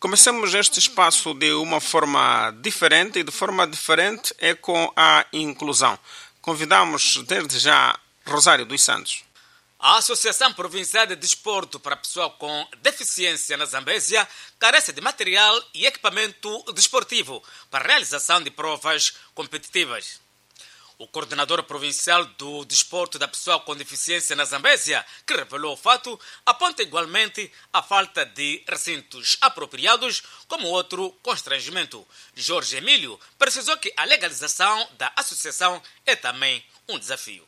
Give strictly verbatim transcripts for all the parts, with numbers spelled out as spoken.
Comecemos este espaço de uma forma diferente e de forma diferente é com a inclusão. Convidamos desde já Rosário dos Santos. A Associação Provincial de Desporto para Pessoal com Deficiência na Zambésia carece de material e equipamento desportivo para a realização de provas competitivas. O coordenador provincial do Desporto da Pessoa com Deficiência na Zambésia, que revelou o fato, aponta igualmente a falta de recintos apropriados como outro constrangimento. Jorge Emílio precisou que a legalização da associação é também um desafio.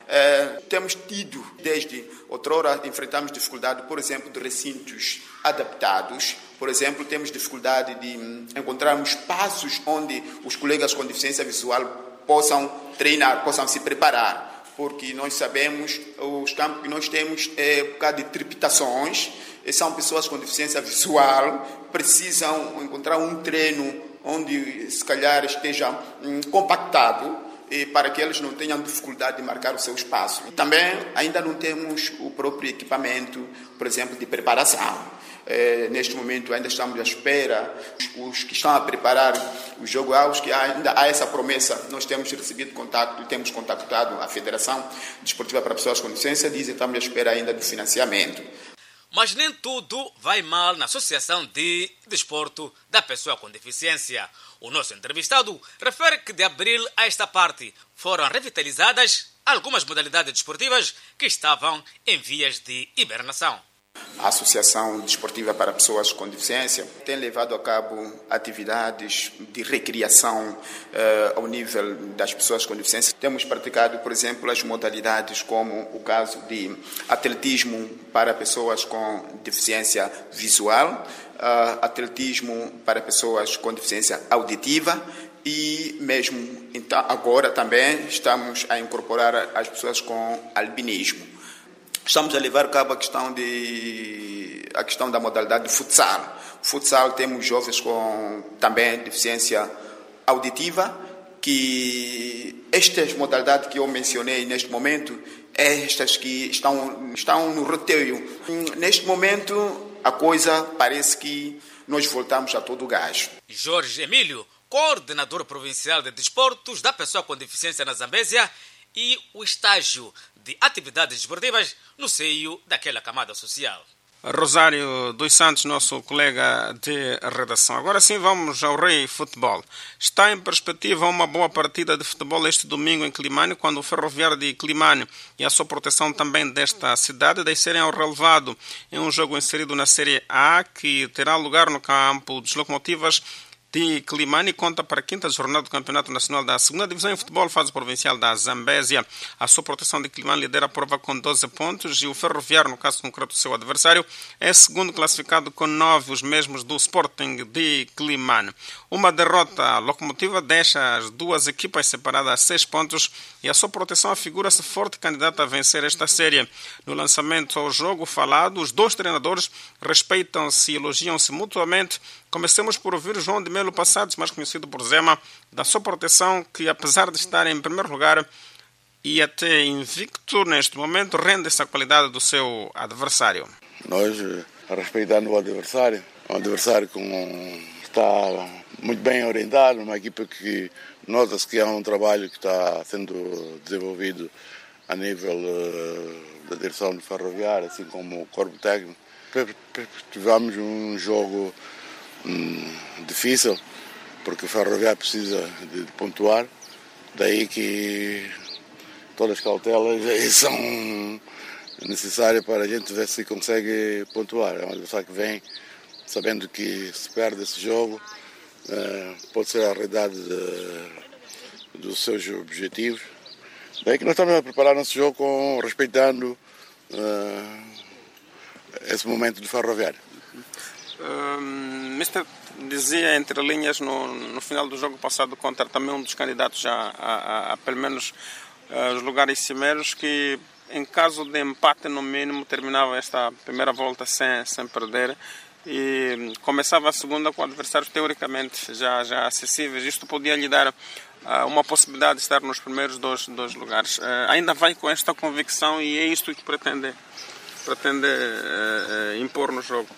É, temos tido, desde outrora, enfrentamos dificuldade, por exemplo, de recintos adaptados. Por exemplo, temos dificuldade de encontrarmos espaços onde os colegas com deficiência visual possam treinar, possam se preparar. Porque nós sabemos, os campos que nós temos é por causa de tripitações, e são pessoas com deficiência visual, precisam encontrar um treino onde, se calhar, esteja hum, compactado, e para que eles não tenham dificuldade de marcar o seu espaço. E também ainda não temos o próprio equipamento, por exemplo, de preparação. É, neste momento ainda estamos à espera. Os, os que estão a preparar o jogo, aos que ainda há essa promessa, nós temos recebido contato, temos contactado a Federação Desportiva para Pessoas com Deficiência, dizem que estamos à espera ainda do financiamento. Mas nem tudo vai mal na Associação de Desporto da Pessoa com Deficiência. O nosso entrevistado refere que de abril a esta parte foram revitalizadas algumas modalidades desportivas que estavam em vias de hibernação. A Associação Desportiva para Pessoas com Deficiência tem levado a cabo atividades de recriação eh, ao nível das pessoas com deficiência. Temos praticado, por exemplo, as modalidades como o caso de atletismo para pessoas com deficiência visual, uh, atletismo para pessoas com deficiência auditiva e mesmo então, agora também estamos a incorporar as pessoas com albinismo. Estamos a levar a cabo a questão, de, a questão da modalidade de futsal. Futsal temos jovens com também deficiência auditiva, que estas modalidades que eu mencionei neste momento, estas que estão, estão no roteio. Neste momento, a coisa parece que nós voltamos a todo o gás. Jorge Emílio, coordenador provincial de desportos da pessoa com deficiência na Zambésia, e o estágio de atividades desportivas no seio daquela camada social. Rosário dos Santos, nosso colega de redação. Agora sim vamos ao Rei Futebol. Está em perspectiva uma boa partida de futebol este domingo em Climane, quando o Ferroviário de Climane e a sua proteção também desta cidade descerem ao relevado em um jogo inserido na Série A, que terá lugar no campo dos Locomotivas de Climane, conta para a quinta jornada do Campeonato Nacional da segunda Divisão em Futebol, fase provincial da Zambésia. A sua proteção de Climane lidera a prova com doze pontos e o Ferroviário, no caso concreto do seu adversário, é segundo classificado com nove, os mesmos do Sporting de Climane. Uma derrota locomotiva deixa as duas equipas separadas a seis pontos e a sua proteção afigura-se forte candidata a vencer esta série. No lançamento ao jogo falado, os dois treinadores respeitam-se e elogiam-se mutuamente. Comecemos por ouvir João de Melo Passados, mais conhecido por Zema, da sua proteção, que apesar de estar em primeiro lugar e até invicto neste momento, rende essa qualidade do seu adversário. Nós, respeitando o adversário, um adversário que está muito bem orientado, uma equipa que nota-se que há um trabalho que está sendo desenvolvido a nível uh, da direção do Ferroviário, assim como o corpo técnico. Tivemos um jogo hum, difícil, porque o Ferroviário precisa de, de pontuar, daí que todas as cautelas aí são necessárias para a gente ver se consegue pontuar. É um adversário que vem sabendo que se perde esse jogo, uh, pode ser a realidade de, dos seus objetivos. Daí que nós estamos a preparar nosso jogo com, respeitando uh, esse momento do Ferroviário. Um, mister dizia entre linhas no, no final do jogo passado contra também um dos candidatos a, a, a, a pelo menos uh, os lugares cimeiros, que em caso de empate no mínimo terminava esta primeira volta sem, sem perder e começava a segunda com adversários teoricamente já, já acessíveis. Isto podia lhe dar uh, uma possibilidade de estar nos primeiros dois, dois lugares. Uh, ainda vai com esta convicção e é isto que pretende, pretende uh, uh, impor no jogo?